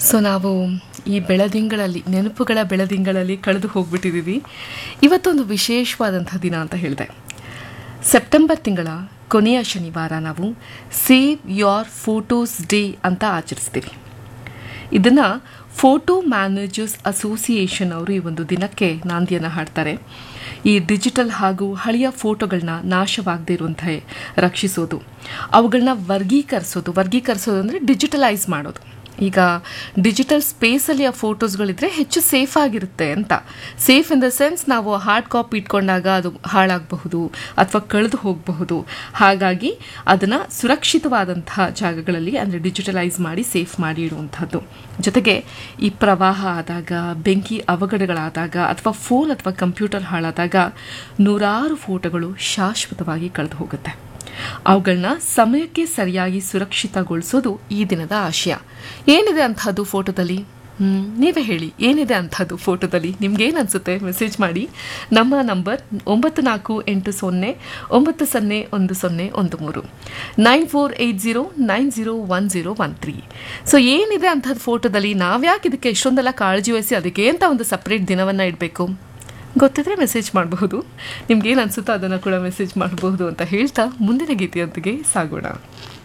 So ನಾವು ಈ ಬೆಳದಿಂಗಳಲ್ಲಿ ನೆನಪುಗಳ ಬೆಳದಿಂಗಳಲ್ಲಿ ಕಳೆದು ಹೋಗ್ಬಿಟ್ಟಿದ್ದೀವಿ. ಇವತ್ತೊಂದು ವಿಶೇಷವಾದಂಥ ದಿನ ಅಂತ ಹೇಳಿದೆ. ಸೆಪ್ಟೆಂಬರ್ ತಿಂಗಳ ಕೊನೆಯ ಶನಿವಾರ ನಾವು ಸೇವ್ ಯೋರ್ ಫೋಟೋಸ್ ಡೇ ಅಂತ ಆಚರಿಸ್ತೀವಿ. ಇದನ್ನು ಫೋಟೋ ಮ್ಯಾನೇಜರ್ಸ್ ಅಸೋಸಿಯೇಷನ್ ಅವರು ಈ ಒಂದು ದಿನಕ್ಕೆ ನಾಂದಿಯನ್ನು ಹಾಡ್ತಾರೆ. ಈ ಡಿಜಿಟಲ್ ಹಾಗೂ ಹಳೆಯ ಫೋಟೋಗಳನ್ನ ನಾಶವಾಗದೇ ಇರುವಂತೆ ರಕ್ಷಿಸೋದು, ಅವುಗಳನ್ನ ವರ್ಗೀಕರಿಸೋದು ಅಂದರೆ ಡಿಜಿಟಲೈಸ್ ಮಾಡೋದು. ಈಗ ಡಿಜಿಟಲ್ ಸ್ಪೇಸಲ್ಲಿ ಆ ಫೋಟೋಸ್ಗಳಿದ್ರೆ ಹೆಚ್ಚು ಸೇಫ್ ಆಗಿರುತ್ತೆ ಅಂತ. ಸೇಫ್ ಇನ್ ದ ಸೆನ್ಸ್ ನಾವು ಹಾರ್ಡ್ ಕಾಪಿ ಇಟ್ಕೊಂಡಾಗ ಅದು ಹಾಳಾಗಬಹುದು ಅಥವಾ ಕಳೆದು ಹೋಗಬಹುದು. ಹಾಗಾಗಿ ಅದನ್ನು ಸುರಕ್ಷಿತವಾದಂತಹ ಜಾಗಗಳಲ್ಲಿ ಅಂದರೆ ಡಿಜಿಟಲೈಸ್ ಮಾಡಿ ಸೇಫ್ ಮಾಡಿ ಇಡುವಂಥದ್ದು. ಜೊತೆಗೆ ಈ ಪ್ರವಾಹ ಆದಾಗ, ಬೆಂಕಿ ಅವಘಡಗಳಾದಾಗ ಅಥವಾ ಫೋನ್ ಅಥವಾ ಕಂಪ್ಯೂಟರ್ ಹಾಳಾದಾಗ ನೂರಾರು ಫೋಟೋಗಳು ಶಾಶ್ವತವಾಗಿ ಕಳೆದು ಹೋಗುತ್ತೆ. ಅವುಗಳನ್ನ ಸಮಯಕ್ಕೆ ಸರಿಯಾಗಿ ಸುರಕ್ಷಿತಗೊಳಿಸೋದು ಈ ದಿನದ ಆಶಯ. ಏನಿದೆ ಅಂಥದ್ದು ಫೋಟೋದಲ್ಲಿ? ನೀವೇ ಹೇಳಿ, ಏನಿದೆ ಅಂಥದ್ದು ಫೋಟೋದಲ್ಲಿ? ನಿಮ್ಗೇನು ಅನಿಸುತ್ತೆ? ಮೆಸೇಜ್ ಮಾಡಿ. ನಮ್ಮ ನಂಬರ್ 9480901013 9480901013. ಸೊ ಏನಿದೆ ಅಂಥದ್ದು ಫೋಟೋದಲ್ಲಿ? ನಾವ್ಯಾಕೆ ಇದಕ್ಕೆ ಎಷ್ಟೊಂದೆಲ್ಲ ಕಾಳಜಿ ವಹಿಸಿ ಅದಕ್ಕೆ ಅಂತ ಒಂದು ಸಪ್ರೇಟ್ ದಿನವನ್ನು ಇಡಬೇಕು? ಗೊತ್ತಿದ್ರೆ ಮೆಸೇಜ್ ಮಾಡಬಹುದು. ನಿಮ್ಗೇನು ಅನಿಸುತ್ತೋ ಅದನ್ನು ಕೂಡ ಮೆಸೇಜ್ ಮಾಡಬಹುದು ಅಂತ ಹೇಳ್ತಾ ಮುಂದಿನ ಗೀತೆಯೊಂದಿಗೆ ಸಾಗೋಣ.